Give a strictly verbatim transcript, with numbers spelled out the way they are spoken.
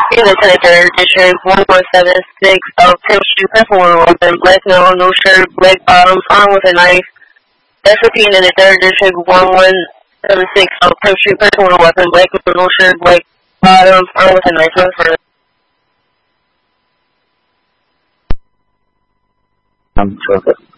Unit to the third district, one one seven six of Pimp Street, Pencil Weapon, black male, no shirt, black bottoms, armed with a knife. That's repeating in the third district, one one seven six of Pimp Street, Pencil Weapon, black male, no shirt, black bottoms, armed with a knife. I'm